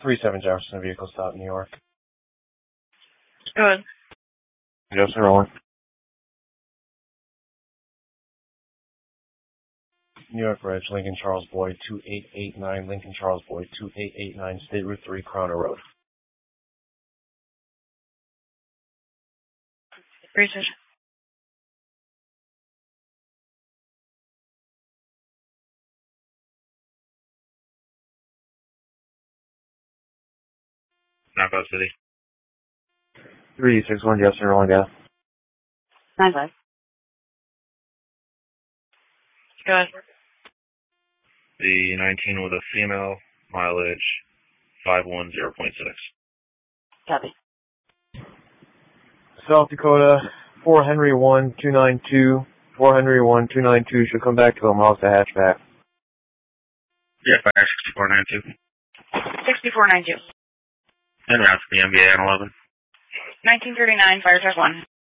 37 Jefferson, vehicle stop, New York. Go ahead. Jefferson rolling. New York Ridge, Lincoln Charles Boyd, 2889, Lincoln Charles Boyd, 2889, State Route 3, Crowner Road. Research. Knockout City. 361 Jefferson, rolling gas. 9-5. Go ahead. The 19 with a female, mileage 510.6. Copy. South Dakota, 4 Henry 1, 292, 4 Henry 1, 292, should come back to the Mazda hatchback. Yeah, fire 6492. 6492. En route to the MBA on 11. 1939, fire truck 1.